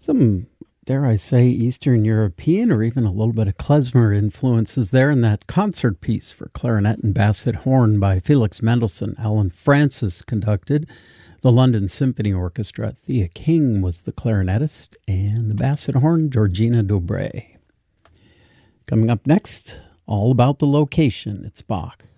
Some, dare I say, Eastern European or even a little bit of klezmer influences there in that concert piece for clarinet and basset horn by Felix Mendelssohn. Alan Francis conducted. The London Symphony Orchestra. Thea King was the clarinetist, and the basset horn, Georgina Dobre. Coming up next, all about the location. It's Bach.